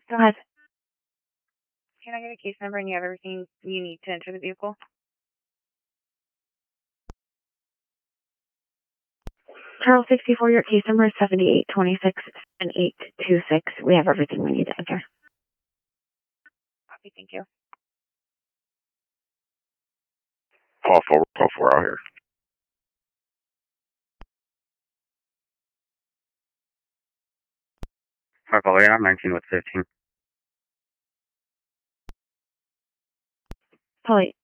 Go ahead. Can I get a case number and you have everything you need to enter the vehicle? Charles 64, your case number is 78267826. We have everything we need to enter. Copy, thank you. Call 4 out here. I'm 19 with 15. Polly,